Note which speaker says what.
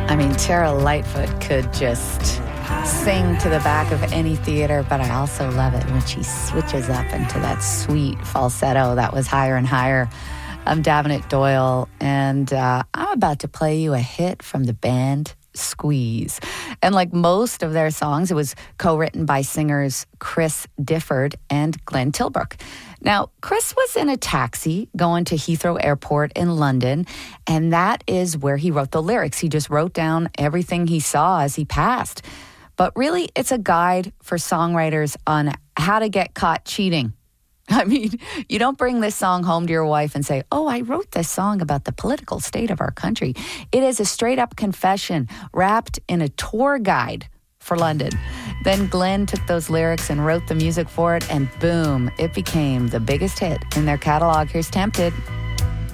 Speaker 1: I mean, Tara Lightfoot could just sing to the back of any theater, but I also love it when she switches up into that sweet falsetto that was higher and higher. I'm Davenant Doyle, and I'm about to play you a hit from the band Squeeze. And like most of their songs, it was co-written by singers Chris Difford and Glenn Tilbrook. Now, Chris was in a taxi going to Heathrow Airport in London, and that is where he wrote the lyrics. He just wrote down everything he saw as he passed. But really, it's a guide for songwriters on how to get caught cheating. I mean, you don't bring this song home to your wife and say, oh, I wrote this song about the political state of our country. It is a straight-up confession wrapped in a tour guide for London. Then Glenn took those lyrics and wrote the music for it, and boom, it became the biggest hit in their catalog. Here's Tempted.